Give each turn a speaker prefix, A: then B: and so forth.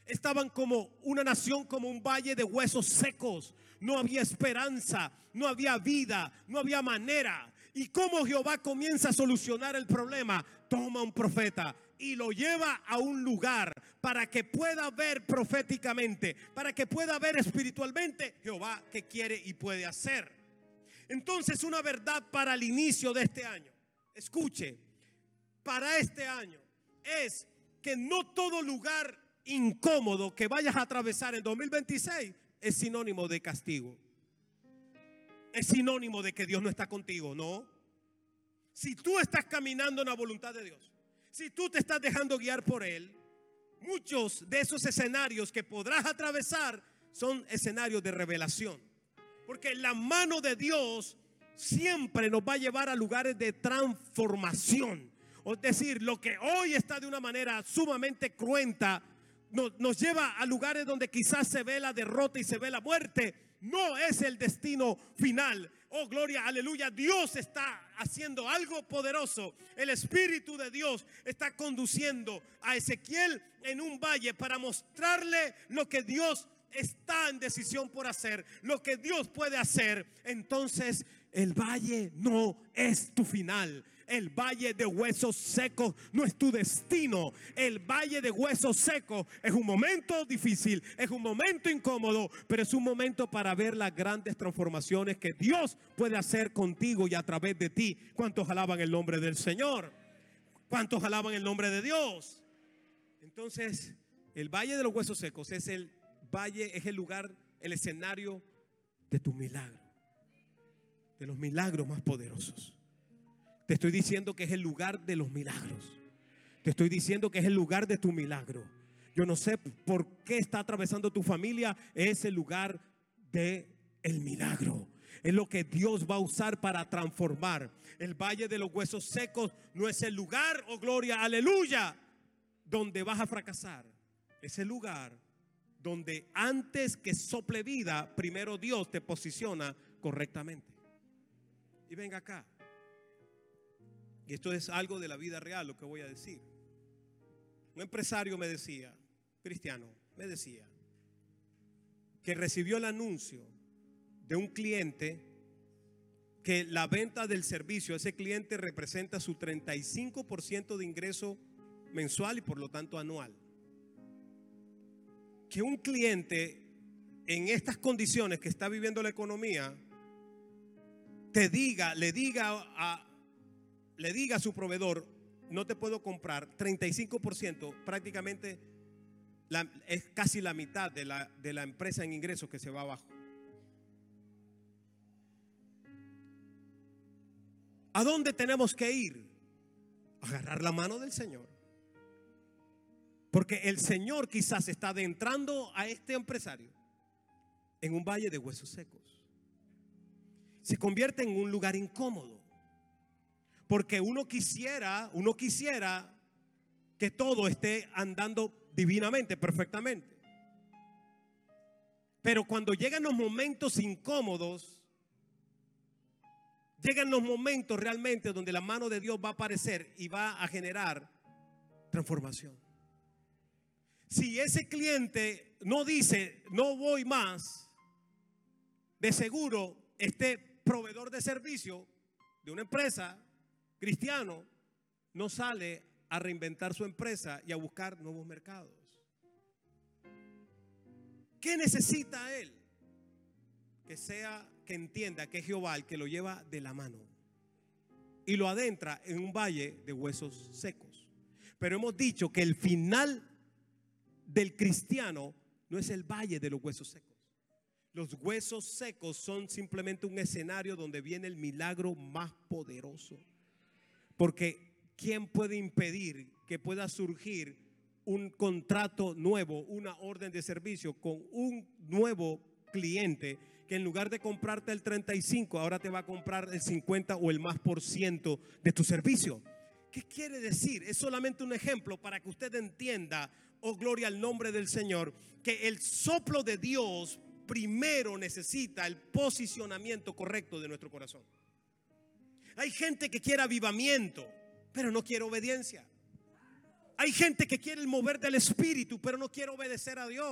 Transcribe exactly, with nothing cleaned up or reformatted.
A: estaban como una nación, como un valle de huesos secos. No había esperanza, no había vida, no había manera. ¿Y cómo Jehová comienza a solucionar el problema? Toma un profeta y lo lleva a un lugar para que pueda ver proféticamente, para que pueda ver espiritualmente Jehová qué quiere y puede hacer. Entonces, una verdad para el inicio de este año, escuche, para este año es que no todo lugar incómodo que vayas a atravesar en dos mil veintiséis es sinónimo de castigo, es sinónimo de que Dios no está contigo. No. Si tú estás caminando en la voluntad de Dios, si tú te estás dejando guiar por Él, muchos de esos escenarios que podrás atravesar son escenarios de revelación, porque la mano de Dios siempre nos va a llevar a lugares de transformación. Es decir, lo que hoy está de una manera sumamente cruenta Nos, nos lleva a lugares donde quizás se ve la derrota y se ve la muerte. No es el destino final. Oh, gloria, aleluya. Dios está haciendo algo poderoso. El Espíritu de Dios está conduciendo a Ezequiel en un valle para mostrarle lo que Dios está en decisión por hacer, lo que Dios puede hacer. Entonces, el valle no es tu final. El valle de huesos secos no es tu destino. El valle de huesos secos es un momento difícil, es un momento incómodo, pero es un momento para ver las grandes transformaciones que Dios puede hacer contigo y a través de ti. ¿Cuántos alaban el nombre del Señor? ¿Cuántos alaban el nombre de Dios? Entonces, el valle de los huesos secos es el valle, es el lugar, el escenario de tu milagro, de los milagros más poderosos. Te estoy diciendo que es el lugar de los milagros. Te estoy diciendo que es el lugar de tu milagro. Yo no sé por qué está atravesando tu familia. Es el lugar de el milagro. Es lo que Dios va a usar para transformar. El valle de los huesos secos no es el lugar, oh gloria, aleluya, donde vas a fracasar. Es el lugar donde antes que sople vida, primero Dios te posiciona correctamente. Y venga acá. Y esto es algo de la vida real lo que voy a decir. Un empresario me decía, cristiano, me decía que recibió el anuncio de un cliente que la venta del servicio, ese cliente representa su treinta y cinco por ciento de ingreso mensual y por lo tanto anual. Que un cliente en estas condiciones que está viviendo la economía te diga, le diga a le diga a su proveedor, no te puedo comprar, treinta y cinco por ciento, prácticamente la, es casi la mitad de la, de la empresa en ingresos que se va abajo. ¿A dónde tenemos que ir? Agarrar la mano del Señor. Porque el Señor quizás está adentrando a este empresario en un valle de huesos secos. Se convierte en un lugar incómodo. Porque uno quisiera, uno quisiera que todo esté andando divinamente, perfectamente. Pero cuando llegan los momentos incómodos, llegan los momentos realmente donde la mano de Dios va a aparecer y va a generar transformación. Si ese cliente no dice, no voy más, de seguro este proveedor de servicio de una empresa cristiano no sale a reinventar su empresa y a buscar nuevos mercados. ¿Qué necesita él? Que sea, que entienda que es Jehová el que lo lleva de la mano y lo adentra en un valle de huesos secos. Pero hemos dicho que el final del cristiano no es el valle de los huesos secos. Los huesos secos son simplemente un escenario donde viene el milagro más poderoso. Porque ¿quién puede impedir que pueda surgir un contrato nuevo, una orden de servicio con un nuevo cliente que en lugar de comprarte el treinta y cinco, ahora te va a comprar el cincuenta o el más por ciento de tu servicio? ¿Qué quiere decir? Es solamente un ejemplo para que usted entienda, oh gloria al nombre del Señor, que el soplo de Dios primero necesita el posicionamiento correcto de nuestro corazón. Hay gente que quiere avivamiento, pero no quiere obediencia. Hay gente que quiere el mover del Espíritu, pero no quiere obedecer a Dios.